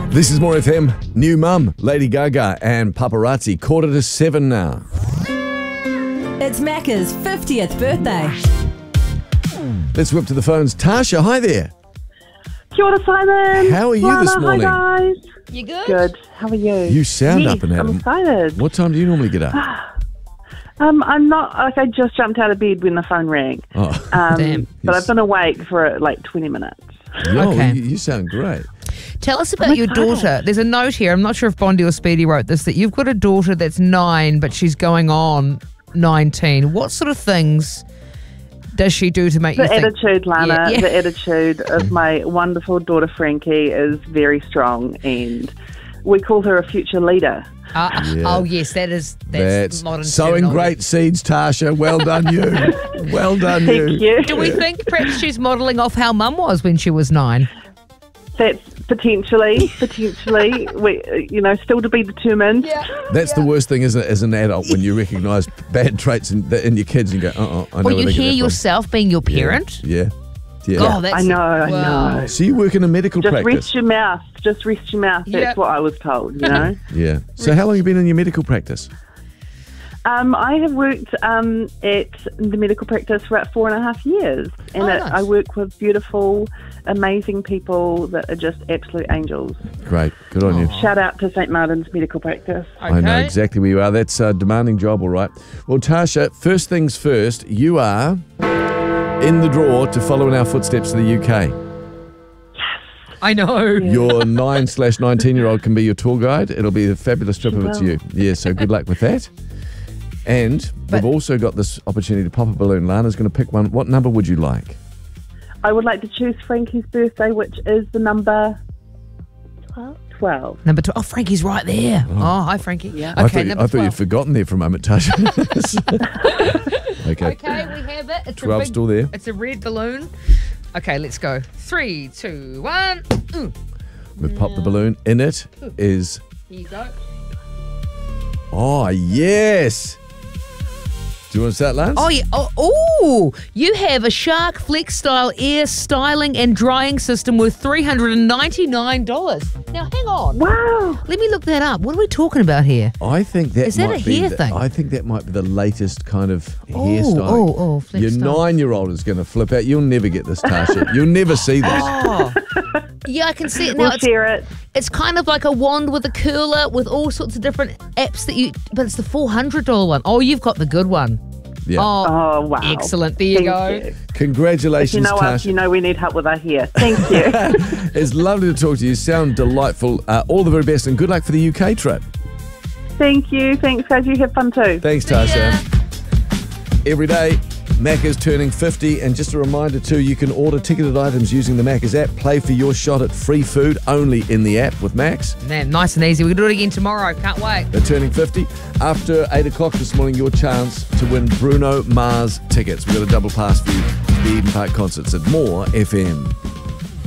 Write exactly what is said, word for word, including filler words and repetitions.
This is More F M. New mum, Lady Gaga and Paparazzi. Quarter to seven now. It's Macca's fiftieth birthday. Let's whip to the phones. Tasha, hi there. Kia ora, Simon. How are you Lana, this morning? Hi, guys. You good? Good. How are you? You sound yes, up and at I'm 'em. excited. What time do you normally get up? Um, I'm not, like, I just jumped out of bed when the phone rang. Oh, Um, Damn. But Yes. I've been awake for like twenty minutes. yo, Okay. you, you sound great. Tell us about I'm your excited. daughter. There's a note here. I'm not sure if Bondi or Speedy wrote this, that you've got a daughter that's nine, but she's going on nineteen. What sort of things does she do to make The you think? attitude, Lana, Yeah, yeah. the attitude of my wonderful daughter Frankie is very strong, and we call her a future leader. Uh, Yeah. Oh, yes, that is that's, That's modern sowing terminology. great seeds, Tasha. Well done, you. Well done, Thank you. you. Do we think perhaps she's modelling off how Mum was when she was nine? That's potentially, potentially, we, you know, still to be determined. That's the worst thing, isn't it, as an adult, when you recognise bad traits in, in your kids and you go, uh-uh, I know Well, where you they get hear that from. yourself being your parent. Yeah. Yeah. Oh, that's I know, I wow. know. So you work in a medical Just practice? rest your mouth. Just rest your mouth. That's Yep. what I was told, you know. Yeah. So how long have you been in your medical practice? Um, I have worked um, at the medical practice for about four and a half years, and Oh, it, nice. I work with beautiful, amazing people that are just absolute angels. Great. Good on you. Shout out to Saint Martin's Medical Practice. I know Okay. exactly where you are. That's a demanding job, all right. Well, Tasha, first things first, you are in the draw to follow in our footsteps to the U K. I know. Your nine slash nineteen year old can be your tour guide. It'll be a fabulous trip if it's will. you. Yeah, so good luck with that. And But- we've also got this opportunity to pop a balloon. Lana's going to pick one. What number would you like? I would like to choose Frankie's birthday, which is the number twelve. Number two. Oh, Frankie's right there. Oh, hi, Frankie. Yeah. I Okay, thought, you- number I thought twelve. you'd forgotten there for a moment, Tasha. okay. Okay, we have it. It's twelve a big, still there. It's a red balloon. Okay, let's go. Three, two, one. Ooh, We've popped the balloon. In it is, here you go. oh, yes. Do you want to start, Lance? Oh, yeah. Oh, ooh, you have a Shark Flex Style air styling and drying system worth three hundred ninety-nine dollars. Now, hang on. Wow. Let me look that up. What are we talking about here? I think that Is that might a be hair the, thing? I think that might be the latest kind of Oh, hairstyle. oh, oh, flex Your style. nine-year-old is going to flip out. You'll never get this, Tasha. You'll never see this. Oh. Yeah, I can see it now. We'll It's, share it. it's kind of like a wand with a curler with all sorts of different apps that you, but it's the four hundred dollars one. Oh, you've got the good one. Yeah. Oh, Oh, wow. excellent. There you Thank go. You. Congratulations, If you know us, Tasha. you know we need help with our hair. Thank you. It's lovely to talk to you. You sound delightful. Uh, all the very best and good luck for the U K trip. Thank you. Thanks, guys. You have fun too. Thanks, Tasha. Every day, Macca's turning fifty, and just a reminder too, you can order ticketed items using the Macca's app. Play for your shot at free food only in the app with Max. Man, nice and easy. We'll do it again tomorrow. Can't wait. They're turning fifty. After eight o'clock this morning, your chance to win Bruno Mars tickets. We've got a double pass for you to the Eden Park concerts at More F M.